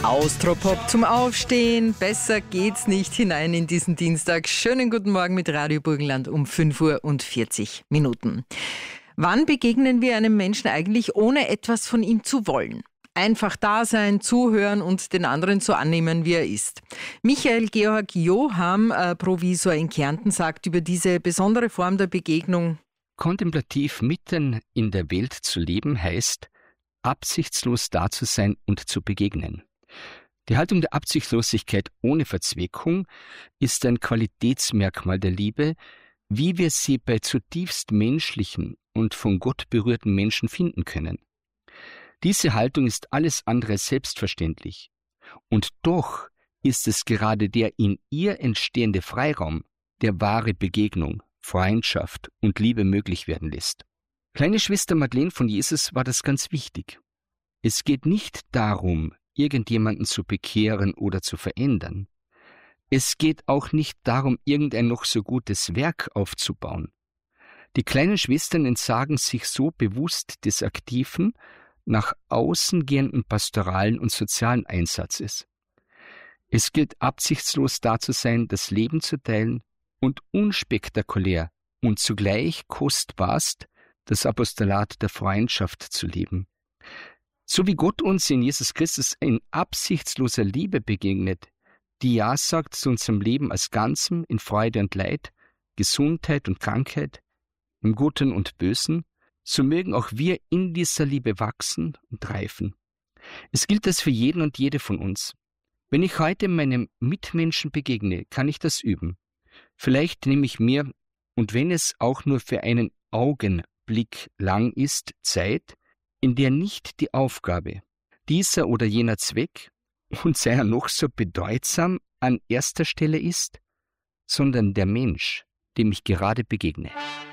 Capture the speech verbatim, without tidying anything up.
Austropop zum Aufstehen. Besser geht's nicht hinein in diesen Dienstag. Schönen guten Morgen mit Radio Burgenland um fünf Uhr und vierzig Minuten. Wann begegnen wir einem Menschen eigentlich, ohne etwas von ihm zu wollen? Einfach da sein, zuhören und den anderen so annehmen, wie er ist. Michael Georg Joham, äh, Provisor in Kärnten, sagt über diese besondere Form der Begegnung: Kontemplativ mitten in der Welt zu leben heißt, absichtslos da zu sein und zu begegnen. Die Haltung der Absichtslosigkeit ohne Verzweckung ist ein Qualitätsmerkmal der Liebe, wie wir sie bei zutiefst menschlichen und von Gott berührten Menschen finden können. Diese Haltung ist alles andere als selbstverständlich. Und doch ist es gerade der in ihr entstehende Freiraum, der wahre Begegnung, Freundschaft und Liebe möglich werden lässt. Kleine Schwester Madeleine von Jesus war das ganz wichtig. Es geht nicht darum, irgendjemanden zu bekehren oder zu verändern. Es geht auch nicht darum, irgendein noch so gutes Werk aufzubauen. Die kleinen Schwestern entsagen sich so bewusst des aktiven, nach außen gehenden pastoralen und sozialen Einsatzes. Es gilt absichtslos da zu sein, das Leben zu teilen und unspektakulär und zugleich kostbarst das Apostolat der Freundschaft zu leben. So wie Gott uns in Jesus Christus in absichtsloser Liebe begegnet, die Ja sagt zu unserem Leben als Ganzem in Freude und Leid, Gesundheit und Krankheit, im Guten und Bösen, so mögen auch wir in dieser Liebe wachsen und reifen. Es gilt das für jeden und jede von uns. Wenn ich heute meinem Mitmenschen begegne, kann ich das üben. Vielleicht nehme ich mir, und wenn es auch nur für einen Augenblick lang ist, Zeit, in der nicht die Aufgabe, dieser oder jener Zweck, und sei er noch so bedeutsam, an erster Stelle ist, sondern der Mensch, dem ich gerade begegne.